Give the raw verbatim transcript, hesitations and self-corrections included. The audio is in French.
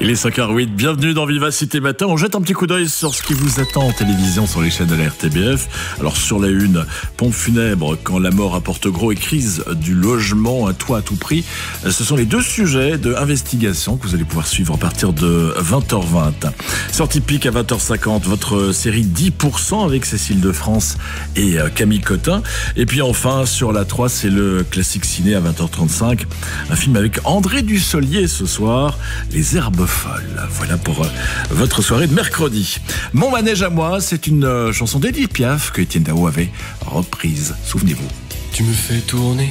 Il est cinq heures huit, bienvenue dans Vivacité Matin. On jette un petit coup d'œil sur ce qui vous attend en télévision sur les chaînes de la R T B F. Alors sur la une, pompe funèbre quand la mort apporte gros et crise du logement, un toit à tout prix. Ce sont les deux sujets de investigation que vous allez pouvoir suivre à partir de vingt heures vingt. Sortie pique à vingt heures cinquante, votre série dix pour cent avec Cécile de France et Camille Cotin. Et puis enfin sur la trois, c'est le classique ciné à vingt heures trente-cinq. Un film avec André Dussolier ce soir, Les Herbes Folles. Voilà pour euh, votre soirée de mercredi. Mon manège à moi, c'est une euh, chanson d'Edith Piaf que Etienne Dao avait reprise. Souvenez-vous. Tu me fais tourner